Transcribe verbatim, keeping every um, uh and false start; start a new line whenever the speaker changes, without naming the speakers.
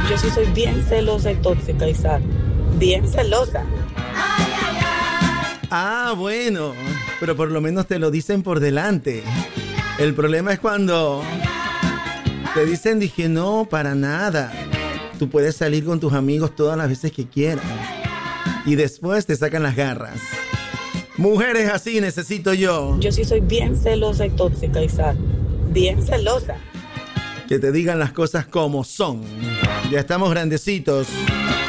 Yo sí soy bien celosa y tóxica, Isaac. Bien celosa.
Ah, bueno, pero por lo menos te lo dicen por delante. El problema es cuando te dicen, dije, no, para nada. Tú puedes salir con tus amigos todas las veces que quieras. Y después te sacan las garras. Mujeres así necesito yo.
Yo sí soy bien celosa y tóxica, Isaac. Bien celosa.
Que te digan las cosas como son. Ya estamos grandecitos.